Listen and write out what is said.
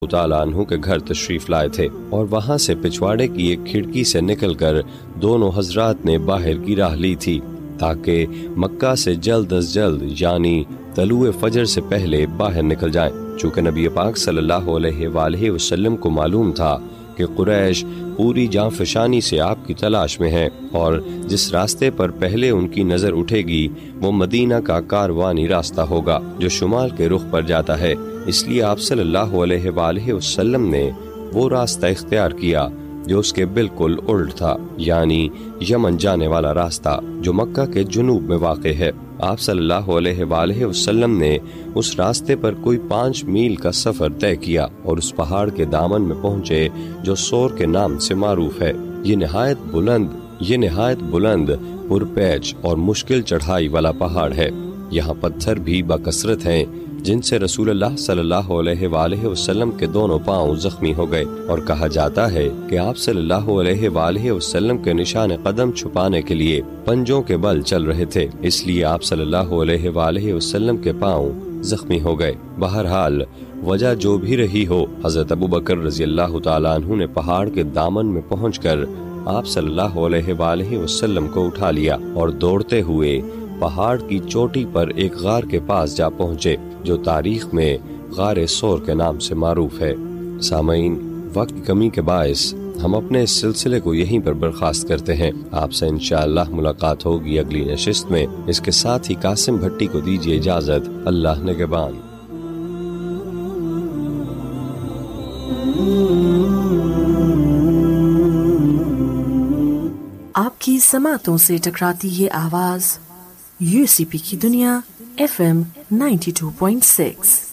تعالیٰ عنہ کے گھر تشریف لائے تھے اور وہاں سے پچھواڑے کی ایک کھڑکی سے نکل کر دونوں حضرات نے باہر کی راہ لی تھی تاکہ مکہ سے جلد از جلد یعنی طلوع فجر سے پہلے باہر نکل جائیں، چونکہ نبی پاک صلی اللہ علیہ وآلہ وسلم کو معلوم تھا کہ قریش پوری جانفشانی سے آپ کی تلاش میں ہیں اور جس راستے پر پہلے ان کی نظر اٹھے گی وہ مدینہ کا کاروانی راستہ ہوگا جو شمال کے رخ پر جاتا ہے، اس لیے آپ صلی اللہ علیہ وآلہ وسلم نے وہ راستہ اختیار کیا جو اس کے بالکل الٹ تھا، یعنی یمن جانے والا راستہ جو مکہ کے جنوب میں واقع ہے۔ آپ صلی اللہ علیہ وآلہ وسلم نے اس راستے پر کوئی 5 میل کا سفر طے کیا اور اس پہاڑ کے دامن میں پہنچے جو سور کے نام سے معروف ہے۔ یہ نہایت بلند پرپیچ اور مشکل چڑھائی والا پہاڑ ہے۔ یہاں پتھر بھی بکثرت ہیں جن سے رسول اللہ صلی اللہ علیہ وآلہ وسلم کے دونوں پاؤں زخمی ہو گئے، اور کہا جاتا ہے کہ آپ صلی اللہ علیہ وآلہ وسلم کے نشان قدم چھپانے کے لیے پنجوں کے بل چل رہے تھے، اس لیے آپ صلی اللہ علیہ وآلہ وسلم کے پاؤں زخمی ہو گئے۔ بہرحال وجہ جو بھی رہی ہو، حضرت ابوبکر رضی اللہ تعالیٰ عنہ نے پہاڑ کے دامن میں پہنچ کر آپ صلی اللہ علیہ وآلہ وسلم کو اٹھا لیا اور دوڑتے ہوئے پہاڑ کی چوٹی پر ایک غار کے پاس جا پہنچے جو تاریخ میں غار سور کے نام سے معروف ہے۔ سامعین، وقت کی کمی کے باعث ہم اپنے اس سلسلے کو یہیں پر برخاست کرتے ہیں۔ آپ سے انشاءاللہ ملاقات ہوگی اگلی نشست میں۔ اس کے ساتھ ہی قاسم بھٹی کو دیجیے اجازت۔ اللہ نگہبان۔ آپ کی سماعتوں سے ٹکراتی یہ آواز UCP کی دنیا FM 92.6